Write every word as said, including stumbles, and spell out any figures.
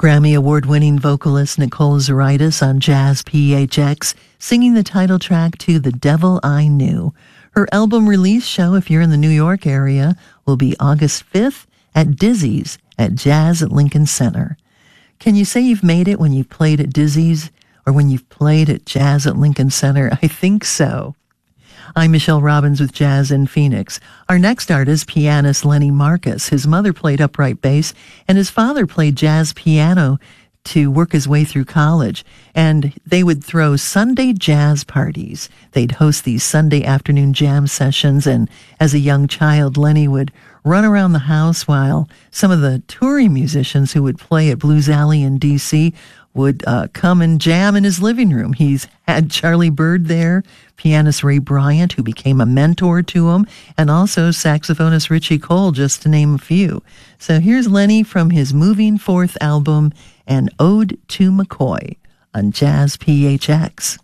Grammy Award-winning vocalist Nicole Zaritis on Jazz P H X, singing the title track to The Devil I Knew. Her album release show, if you're in the New York area, will be August fifth at Dizzy's at Jazz at Lincoln Center. Can you say you've made it when you've played at Dizzy's or when you've played at Jazz at Lincoln Center? I think so. I'm Michelle Robbins with Jazz in Phoenix. Our next artist, pianist Lenny Marcus. His mother played upright bass, and his father played jazz piano to work his way through college. And they would throw Sunday jazz parties. They'd host these Sunday afternoon jam sessions, and as a young child, Lenny would run around the house while some of the touring musicians who would play at Blues Alley in D C would uh, come and jam in his living room. He's had Charlie Byrd there, pianist Ray Bryant, who became a mentor to him, and also saxophonist Richie Cole, just to name a few. So here's Lenny from his Moving Forth album, An Ode to McCoy on Jazz P H X.